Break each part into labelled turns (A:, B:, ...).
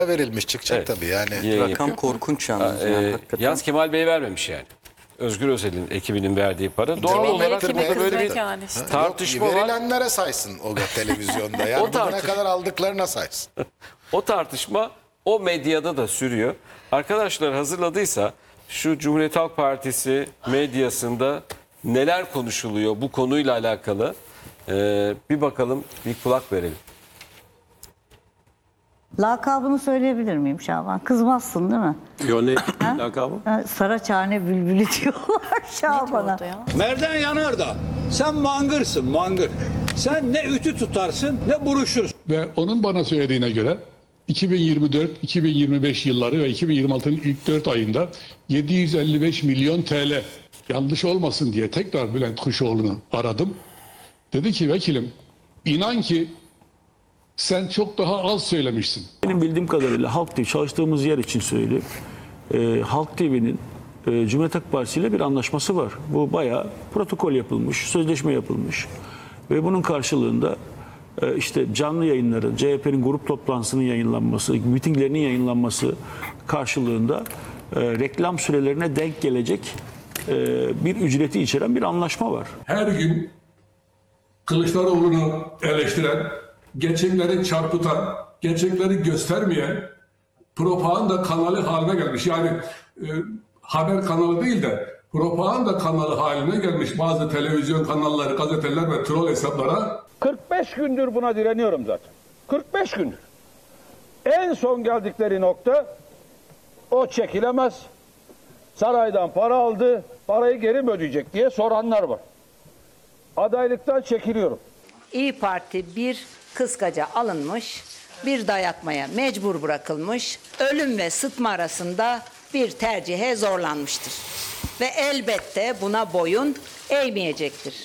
A: verilmiş çıkacak tabii yani.
B: Yayın
C: Rakam
B: yapıyor.
C: korkunç yalnız. Yani, hakikaten.
B: Yalnız Kemal Bey vermemiş yani. Özgür Özel'in ekibinin verdiği para. Doğal
A: Devam
B: olarak
A: ettirmek
B: burada böyle bir
A: zorunda.
D: yani işte.
B: tartışma
A: Yok,
B: var.
A: verilenlere saysın o televizyonda. Yani bugüne
B: tartış-
A: kadar aldıklarına saysın.
B: O tartışma o medyada da sürüyor. Arkadaşlar hazırladıysa şu Cumhuriyet Halk Partisi medyasında neler konuşuluyor bu konuyla alakalı bir bakalım, bir kulak verelim.
E: Lakabını söyleyebilir miyim Şaban? Kızmazsın değil mi?
F: Yo ne lakabı?
E: Saraçhane bülbülü diyorlar Şaban'a.
D: Oldu ya.
G: Merdan Yanardağ, sen mangırsın mangır. Sen ne ütü tutarsın ne buruşursun.
H: Ve onun bana söylediğine göre 2024-2025 yılları ve 2026'nın ilk 4 ayında 755 milyon TL, yanlış olmasın diye tekrar Bülent Kuşoğlu'nu aradım. Dedi ki vekilim, inan ki sen çok daha az söylemişsin.
F: Benim bildiğim kadarıyla Halk TV çalıştığımız yer için söyleyeyim. Halk TV'nin Cumhuriyet Halk Partisi ile bir anlaşması var. Bu bayağı protokol yapılmış, sözleşme yapılmış. Ve bunun karşılığında işte canlı yayınların, CHP'nin grup toplantısının yayınlanması, mitinglerinin yayınlanması karşılığında reklam sürelerine denk gelecek bir ücreti içeren bir anlaşma var.
H: Her gün Kılıçdaroğlu'nu eleştiren, gerçekleri çarpıtan, gerçekleri göstermeyen propaganda kanalı haline gelmiş. Yani haber kanalı değil de propaganda kanalı haline gelmiş bazı televizyon kanalları, gazeteler ve troll hesaplara.
G: 45 gündür buna direniyorum zaten. 45 gündür. En son geldikleri nokta o çekilemez. Saraydan para aldı, parayı geri mi ödeyecek diye soranlar var. Adaylıktan çekiliyorum.
I: İyi Parti bir kıskaca alınmış, bir dayatmaya mecbur bırakılmış, ölüm ve sıtma arasında bir tercihe zorlanmıştır. Ve elbette buna boyun eğmeyecektir.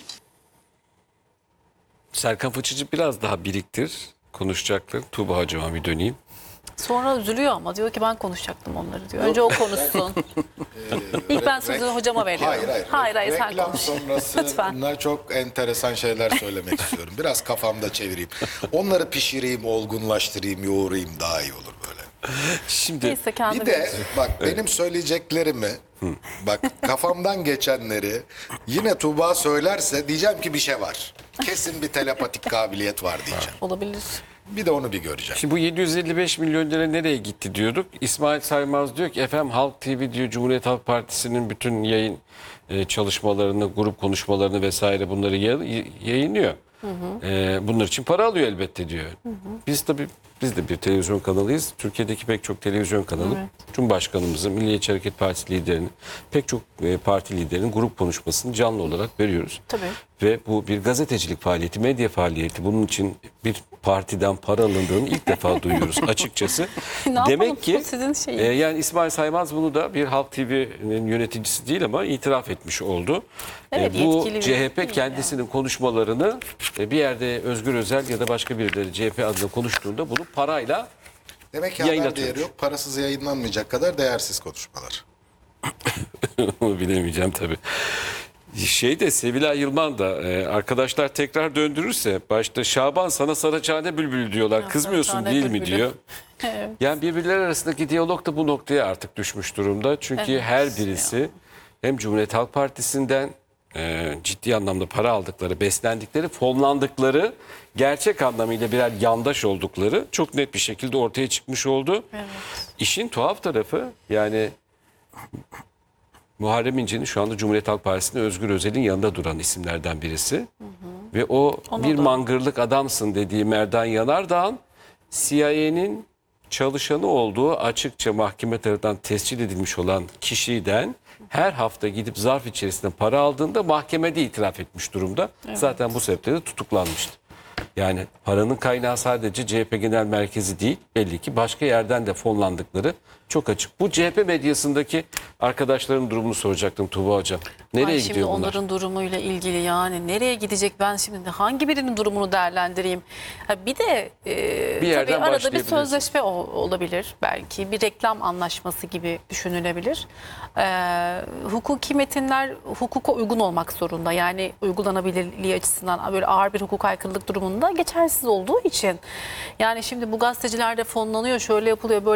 B: Serkan Fıçıcı biraz daha biriktir konuşacaklar. Tuğba Hocam'a bir döneyim.
D: Sonra üzülüyor ama diyor ki ben konuşacaktım onları diyor. Önce o konuşsun. İlk ben sözü hocama veriyorum. Hayır sen
A: Reklam
D: konuş.
A: sonrasında
D: Lütfen.
A: çok enteresan şeyler söylemek istiyorum. Biraz kafamda çevireyim. Onları pişireyim, olgunlaştırayım, yoğurayım daha iyi olur böyle.
B: Şimdi
D: Neyse kendi
A: Bir de bak benim söyleyeceklerimi, bak kafamdan geçenleri yine Tuğba söylerse diyeceğim ki bir şey var. Kesin bir telepatik kabiliyet var diyeceğim.
D: olabilir.
A: Bir de onu bir göreceğim.
B: Şimdi bu 755 milyon lira nereye gitti diyorduk. İsmail Saymaz diyor ki efendim Halk TV diyor Cumhuriyet Halk Partisi'nin bütün yayın çalışmalarını, grup konuşmalarını vesaire bunları yayınlıyor. Bunlar için para alıyor elbette diyor. Biz de bir televizyon kanalıyız. Türkiye'deki pek çok televizyon kanalı Cumhurbaşkanımızın, Milliyetçi Hareket Partisi liderinin, pek çok parti liderinin grup konuşmasını canlı olarak veriyoruz.
D: Tabii.
B: Ve bu bir gazetecilik faaliyeti, medya faaliyeti. Bunun için bir partiden para alındığını ilk defa duyuyoruz açıkçası.
D: Ne yapalım?
B: Demek ki
D: Bu sizin şeyiniz.
B: yani İsmail Saymaz bunu da bir Halk TV'nin yöneticisi değil ama itiraf etmiş oldu.
D: Evet,
B: Bu
D: yetkili bir
B: CHP
D: değil
B: kendisinin konuşmalarını bir yerde Özgür Özel ya da başka birileri CHP adına konuştuğunda bunu parayla
A: Demek ki haber
B: yayınlatıyormuş.
A: değeri yok. Parasız yayınlanmayacak kadar değersiz konuşmalar.
B: Onu bilemeyeceğim tabii. Sevilay Yılmaz da arkadaşlar tekrar döndürürse başta Şaban sana Saraçhane bülbülü diyorlar. Kızmıyorsun
D: Saraçhane
B: değil mi
D: bülbülü.
B: diyor.
D: Evet.
B: Yani birbirleri arasındaki diyalog da bu noktaya artık düşmüş durumda. Çünkü
D: Evet
B: her birisi hem Cumhuriyet Halk Partisi'nden ciddi anlamda para aldıkları, beslendikleri, fonlandıkları, gerçek anlamıyla birer yandaş oldukları çok net bir şekilde ortaya çıkmış oldu.
D: Evet.
B: İşin tuhaf tarafı yani Muharrem İnce'nin şu anda Cumhuriyet Halk Partisi'nde Özgür Özel'in yanında duran isimlerden birisi. Ve o bir mangırlık adamsın dediği Merdan Yanardağ'ın CIA'nin çalışanı olduğu açıkça mahkeme tarafından tescil edilmiş olan kişiden her hafta gidip zarf içerisinde para aldığında mahkemede itiraf etmiş durumda. Zaten bu sebeple de tutuklanmıştı. Yani paranın kaynağı sadece CHP Genel Merkezi değil, belli ki başka yerden de fonlandıkları çok açık. Bu CHP medyasındaki arkadaşların durumunu soracaktım Tuğba Hocam. Nereye
D: Ay, şimdi
B: gidiyor bunlar?
D: onların durumuyla ilgili yani nereye gidecek, ben şimdi hangi birinin durumunu değerlendireyim? Bir de
B: Bir yerden
D: tabii arada bir
B: başlayabilirsin.
D: sözleşme olabilir belki, bir reklam anlaşması gibi düşünülebilir. Hukuki metinler hukuka uygun olmak zorunda, yani uygulanabilirliği açısından böyle ağır bir hukuk aykırılık durumunda geçersiz olduğu için. Yani şimdi bu gazeteciler de fonlanıyor, şöyle yapılıyor, böyle